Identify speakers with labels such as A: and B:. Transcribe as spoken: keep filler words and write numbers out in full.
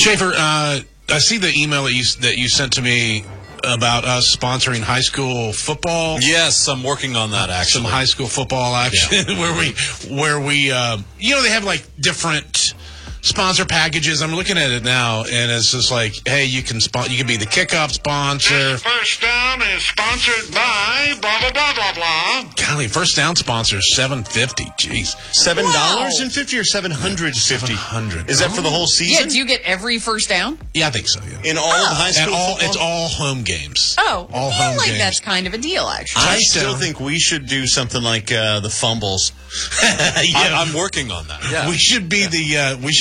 A: Schaefer, uh, I see the email that you that you sent to me about us sponsoring high school football.
B: Yes, I'm working on that, actually.
A: Some high school football action yeah. where we, where we, uh, you know, they have like different sponsor packages. I'm looking at it now, and it's just like, hey, you can spon- you can be the kickoff sponsor.
C: This First Down is sponsored by blah blah blah blah blah.
A: Golly, First Down sponsor is seven fifty. Jeez,
D: seven dollars and fifty or seven hundred fifty.
A: Seven hundred.
D: Is that for the whole season?
E: Yeah. Do you get every first down?
A: Yeah, I think so. Yeah.
D: In all
E: oh.
D: of high school
A: and all,
D: football?
A: it's all home games.
E: Oh,
A: all
E: I
A: home
E: like
A: games.
E: That's kind of a deal, actually.
D: I still think we should do something like uh, the fumbles.
B: yeah. I, I'm working on that. Yeah.
A: We should be the uh, we.